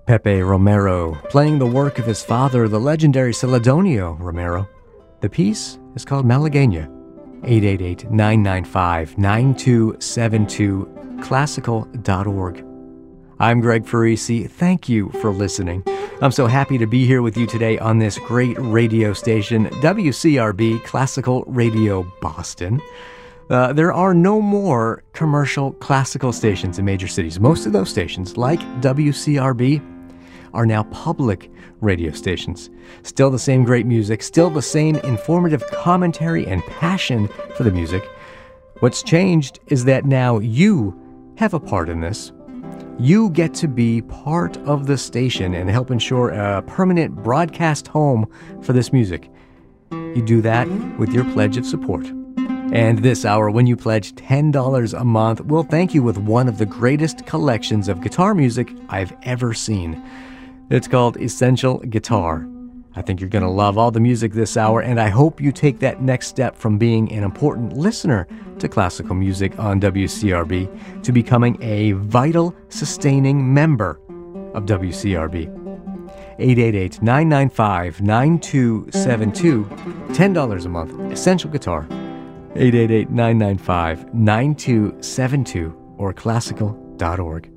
Pepe Romero, playing the work of his father, the legendary Celedonio Romero. The piece is called Malagueña. 888-995-9272, classical.org. I'm Greg Farisi. Thank you for listening. I'm so happy to be here with you today on this great radio station, WCRB Classical Radio Boston. There are no more commercial classical stations in major cities. Most of those stations, like WCRB, are now public radio stations. Still the same great music, still the same informative commentary and passion for the music. What's changed is that now you have a part in this. You get to be part of the station and help ensure a permanent broadcast home for this music. You do that with your pledge of support. And this hour, when you pledge $10 a month, we'll thank you with one of the greatest collections of guitar music I've ever seen. It's called Essential Guitar. I think you're going to love all the music this hour, and I hope you take that next step from being an important listener to classical music on WCRB to becoming a vital, sustaining member of WCRB. 888-995-9272, $10 a month, Essential Guitar. 888-995-9272 or classical.org.